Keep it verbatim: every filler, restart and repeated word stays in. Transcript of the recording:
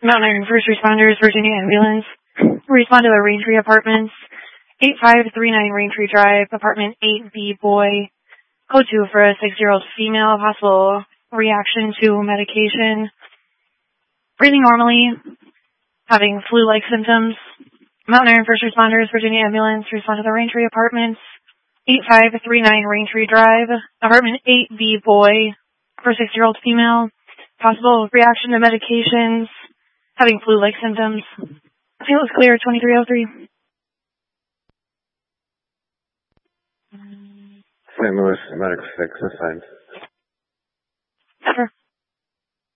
Mountain Iron First Responders, Virginia Ambulance. Respond to the Raintree Apartments, eight five three nine Raintree Drive, Apartment eight B, boy. Code two for a six-year-old female, possible reaction to medication. Breathing normally, having flu-like symptoms. Mountain Iron First Responders, Virginia Ambulance, respond to the Raintree Apartments, eight five three nine Raintree Drive, Apartment eight B, boy. For six-year-old female, possible reaction to medications, having flu-like symptoms. Field is clear, twenty-three oh three. Saint Louis Medic six assigned. Sure.